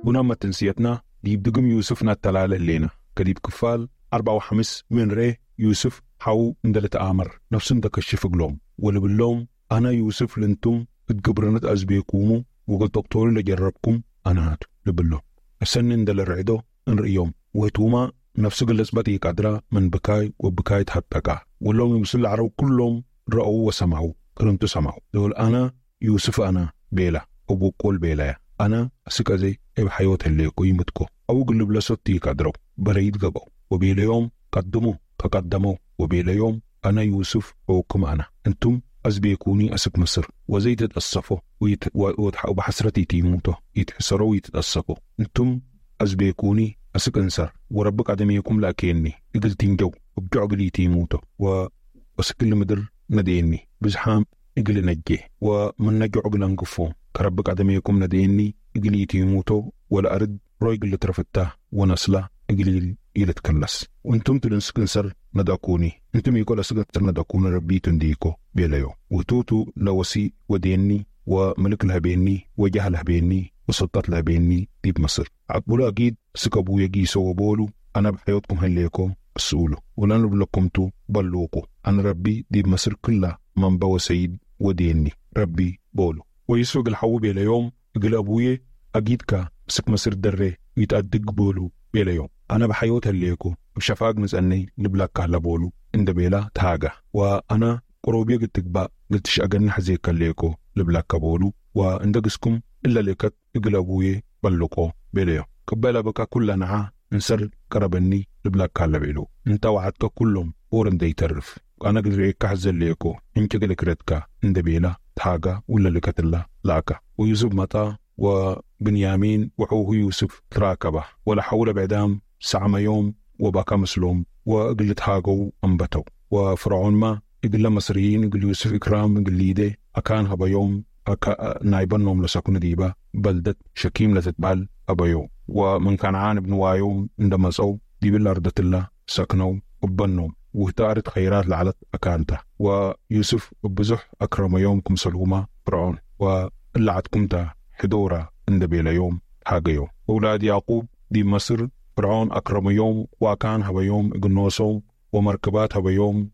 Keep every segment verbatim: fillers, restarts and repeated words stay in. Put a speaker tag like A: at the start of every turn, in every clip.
A: بنا ما تنسيتنا ديب دقم يوسف نتلال اللينا كديب كفال أربعة وخمس من ري يوسف حاو ندلت آمر نفس ندك الشف قلوم ولا باللوم أنا يوسف لنتم اتقبرنت أزبيكومو وقلت دكتور لجربكم أنا هاتو لباللوم السن ندل الرعدو انرئيوم وهتوما نفس قلسبتي قدرة من بكاي وبكاي تحبكا واللوم يمسل العرو كلهم رأوا وسمعوا كلهم سمعوا دول أنا يوسف أنا بيلا أبو قول بيلا أنا أسكازي إب حيوة اللي قيمتكو أو قلب لسوتي قدروا بريد قبو وبيلا يوم قدموا تقدموا وبيلا يوم أنا يوسف وكم أنا أنتم أزبيكوني أسك مصر وزيد الصفو ويت... وبحسرتي تيموتو يتحسروا ويتأسقوا أنتم أزبيكوني أسك أنصر وربك عدميكم لأكيني إقل تنجو وبجعق لي تيموتو و... وسكل مدر نديني بزحام إقل نجي ومن نجعق لنقفو كربك عدميكم نديني إقل يتيموتو ولا أرد روي قل ترفتاه ونسلا إقل يلتكلس وانتم تلنسك انصر نداكوني انتم يقول أسك انصر نداكون ربي تنديكو بيلايو وتوتو لوسي وديني وملك لهبيني وجه لهبيني وسلطات لهبيني ديب مصر عقبولا أكيد سكبو يجي سوى بولو أنا بحياتكم هليكم السؤولو ولا نبلكم تو بلوكو أنا ربي ديب مصر كلها من بوا سيد وديني ربي بولو ويسوق الحوب إلى يوم قل أبوي أكيد كا سك مصر دري يتأدق بولو إلى يوم أنا بحيوت هليكو بشفاق مسأني لبلاك على بولو إند بيلا تاغا وأنا قروبي قلت تقبا قلت شاقن حزيك هليكو لبلاك بولو وإندقسكم إلا لكت إقل أبوي بلوكو بيليو كبالا بكا كل نعا انسر كربني لبلاك على بيلو انت وعدك كلهم ورن دي ترف أنا قد ريك حزل ليكو انك قلك ردكا اند بيلا تاغا ولا لكت الله لاكا ويوسف مطا وبنيامين وحوه يوسف تراكبه ولا حول بعدام سعما يوم وباكا مسلوم وقلت هاقو أنبتو وفرعون ما يقول مصريين يقول يوسف إكرام يقول ليدي أكان هبا يوم أكا نايبنهم لسكون ديبا بلدت شكيم لتتبال أبا يوم ومن كنعان بن وايوم عندما صوب ديب الأرضة الله سكنوا وبنهم وهتارت خيرات لعلت أكانته ويوسف بزح أكرم يومكم سلوما فرعون واللعتكم تا حدورة عند بيلا يوم حاجة يوم أولاد يعقوب دي مصر فرعون أكرم يوم وكان هبا يوم إقنوصهم ومركبات هبا يوم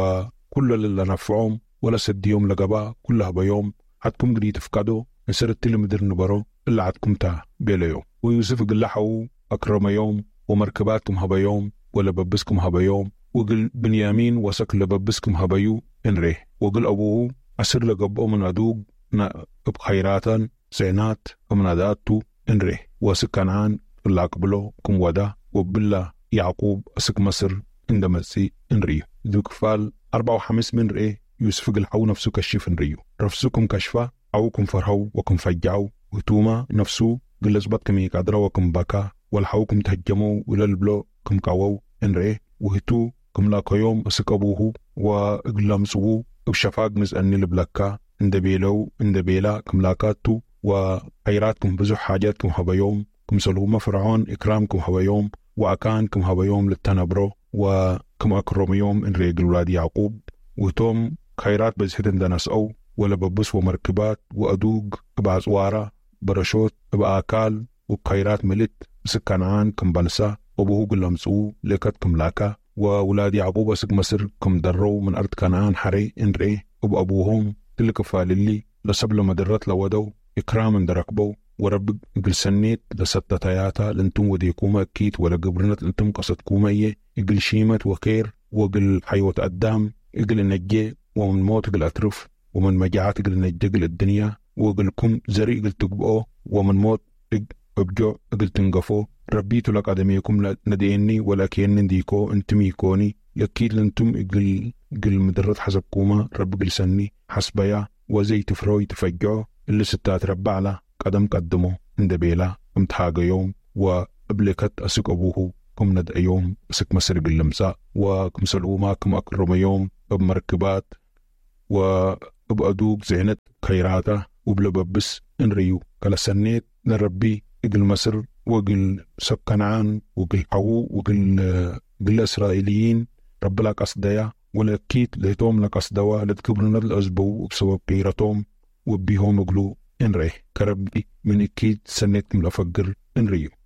A: وكل اللي نفعهم ولا سد يوم لقبا كل هبا يوم حدكم قريت تفقدوا نسرت اللي مدر نبرو إلا عدكم تا بيلا يوم ويوسف قل لحو أكرم يوم ومركباتكم هبا يوم ولا ببسكم هبا يوم وقل بنيامين وسك لببسكم هبا يو إنريه وقل أبوه أسر لقبو من أدوق بخيراتا زينات ومن أداتو إنريه وسك كنعان اللي أقبلو كم ودا وبالله يعقوب أسك مصر عندما سي إنريه ذو كفال أربعة وخمس من رئي يوسف قل حو نفسه كشف إنريه رفسكم كشفة أوكم فرحوا وكم فجعوا وتوما نفسه قل أزبط كم يقدر وكم بكا والحوكم تهجموا وللبلو كم كاووا إنريه وهتو كم لاكو يوم أسك أبوه وقل لمسوه بشفاق مزأني لبلكا عند بيلو عند بيلا كم لاكاتو وخيراتكم بزح حاجاتكم هبا يوم كم سلوما فرعون إكرامكم هبا يوم وأكانكم هبا يوم للتنبرو وكم أكرم يوم إن ريقل ولاد يعقوب وتوم خيرات بزهدن دنس أو ولا ببس ومركبات وأدوق بأزوارة برشوت بأكال وخيرات ملت سكنعان كم بلسا وبهو قلمسو لكت كم لاكا وولاد يعقوب أسك مصر كم دروا من أرض كنعان حري إن ريه وبأبوهم تلك فاللي لسبل مدرت لودو إكراما درقبو ورب قل سنيت لستة تياتا لنتم وديكوما أكيد ولا قبرنت لنتم قصدكوما إيه قل شيمت وكير وقل حيوة أدام قل نجي ومن موت قل أترف ومن مجاعات قل نجي قل الدنيا وقل كم زري قل تقبؤو ومن موت أبجو قل تنقفو ربيت لك أدميكم نديني ولكن نديكو انتميكوني يكيد لنتم قل قل مدرت حسبكوما رب قل سني حسبيا وزي تفروي تفجعو اللي ستات ربع له قدم قدمه عند بيلا امتحاق يوم وابلكت أسك أبوه كم ند يوم أسك مسرق اللمساء وكم سلوما كم أكرم يوم بمركبات وبأدوق زينت خيراته وبلببس انريو كلا سنيت لربي اقل مصر وقل سكنعان وقل حو وقل قل إسرائيليين رب لك أصديا ولكيت ليتوم لك أصدوا لتكبرنا الأسبو بسبب قيرتهم وبيهم قلو إنريه كربي من إكيد سنتكم لفقر إن ريو.